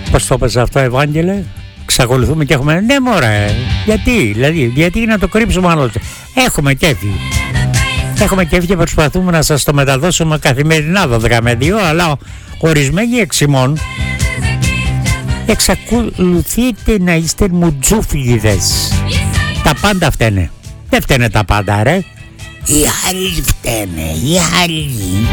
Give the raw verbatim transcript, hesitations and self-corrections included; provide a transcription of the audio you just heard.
Πώς το είπες αυτό, Ευάγγελε? Εξακολουθούμε και έχουμε... Ναι μωρέ, γιατί, δηλαδή, γιατί να το κρύψουμε άλλο? Έχουμε κέφι. Έχουμε κέφι και προσπαθούμε να σας το μεταδώσουμε καθημερινά δώδεκα με δύο, αλλά ορισμένοι εξημών εξακολουθείτε να είστε μουτζούφλιδες. Τα πάντα φταίνε. Δεν φταίνε τα πάντα, ρε. Οι άλλοι φταίνε, οι άλλοι.